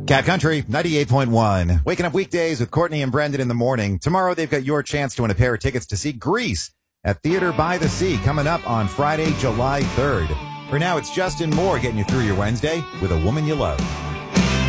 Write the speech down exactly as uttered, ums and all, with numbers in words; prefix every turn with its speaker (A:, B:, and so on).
A: Cat Country, ninety-eight point one. Waking up weekdays with Courtney and Brendan in the morning. Tomorrow, they've got your chance to win a pair of tickets to see Grease at Theater by the Sea coming up on Friday, July third. For now, it's Justin Moore getting you through your Wednesday with A Woman You Love.